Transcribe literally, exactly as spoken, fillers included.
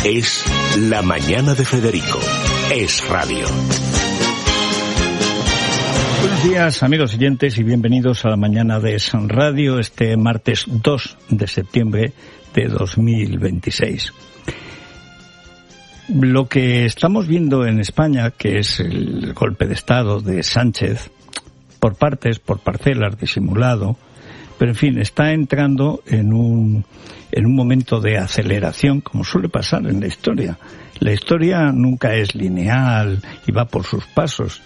Es La Mañana de Federico. Es radio. Buenos días, amigos oyentes, y bienvenidos a La Mañana de Es Radio, este martes dos de septiembre de dos mil veintiséis. Lo que estamos viendo en España, que es el golpe de Estado de Sánchez, por partes, por parcelas, disimulado, pero en fin, está entrando en un, en un momento de aceleración, como suele pasar en la historia. La historia nunca es lineal y va por sus pasos.